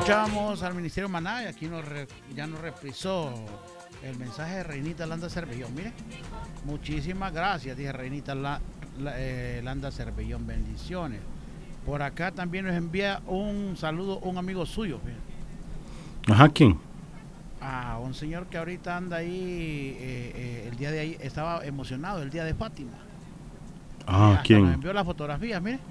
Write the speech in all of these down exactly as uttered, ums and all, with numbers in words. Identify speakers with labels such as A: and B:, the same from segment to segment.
A: escuchamos al Ministerio Maná y aquí nos re, ya nos reprisó el mensaje de Reinita Landa Cervellón. Mire, muchísimas gracias, dije Reinita La, La, eh, Landa Cervellón, bendiciones. Por acá también nos envía un saludo un amigo suyo. Fíjate.
B: Ajá, ¿quién?
A: A un señor que ahorita anda ahí, eh, eh, el día de ahí, estaba emocionado el día de Fátima.
B: Ah,
A: hasta
B: ¿quién?
A: Nos envió las fotografías, mire.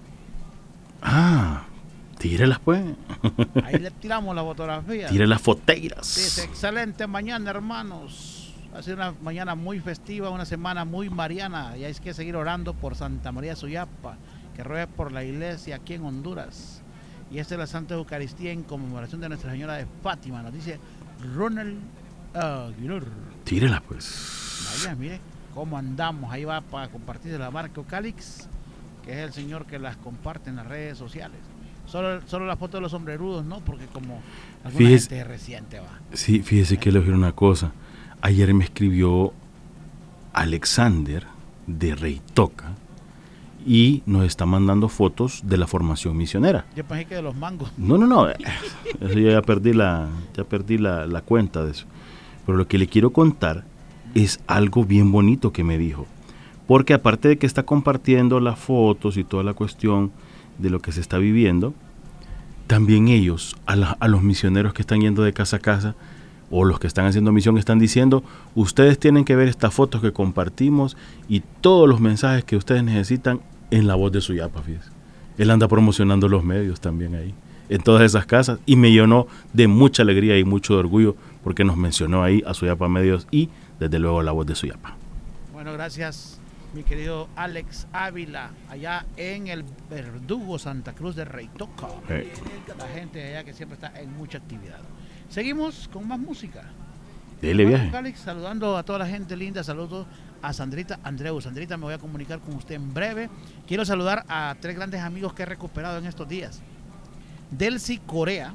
B: Ah, tírelas pues.
A: Ahí le tiramos las fotografías.
B: Tire las foteiras.
A: Dice, excelente mañana, hermanos. Ha sido una mañana muy festiva, una semana muy mariana. Y hay que seguir orando por Santa María Suyapa, que ruega por la iglesia aquí en Honduras. Y esta es la Santa Eucaristía en conmemoración de Nuestra Señora de Fátima. Nos dice Ronald Aguilar.
B: Tírelas pues.
A: Vaya, mire cómo andamos. Ahí va para compartir la marca Calix, que es el señor que las comparte en las redes sociales. Solo, solo la foto de los sombrerudos, ¿no? Porque como alguna
B: Fíjese,
A: gente reciente va.
B: Sí, fíjese que le voy a decir una cosa. Ayer me escribió Alexander de Reitoca y nos está mandando fotos de la formación misionera.
A: Yo pensé que de los mangos.
B: No, no, no. Eso yo ya perdí la, ya perdí la, la cuenta de eso. Pero lo que le quiero contar es algo bien bonito que me dijo. Porque aparte de que está compartiendo las fotos y toda la cuestión de lo que se está viviendo, también ellos, a, la, a los misioneros que están yendo de casa a casa, o los que están haciendo misión, están diciendo, ustedes tienen que ver estas fotos que compartimos y todos los mensajes que ustedes necesitan en la voz de Suyapa, fíjense. Él anda promocionando los medios también ahí, en todas esas casas, y me llenó de mucha alegría y mucho orgullo, porque nos mencionó ahí a Suyapa Medios y, desde luego, la voz de Suyapa.
A: Bueno, gracias, mi querido Alex Ávila, allá en el Verdugo Santa Cruz de Reitoca. Hey. La gente de allá que siempre está en mucha actividad. Seguimos con más música.
B: Dele viaje.
A: Alex, saludando a toda la gente linda, saludos a Sandrita Andreu. Sandrita, me voy a comunicar con usted en breve. Quiero saludar a tres grandes amigos que he recuperado en estos días. Delcy Corea,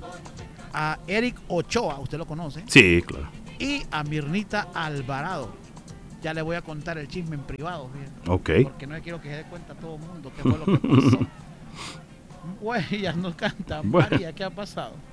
A: a Eric Ochoa, usted lo conoce.
B: Sí, claro.
A: Y a Mirnita Alvarado. Ya le voy a contar el chisme en privado. Bien,
B: ok.
A: Porque no quiero que se dé cuenta todo el mundo qué fue lo que pasó. Huellas nos canta.
B: Bueno.
A: María, ¿qué ha pasado?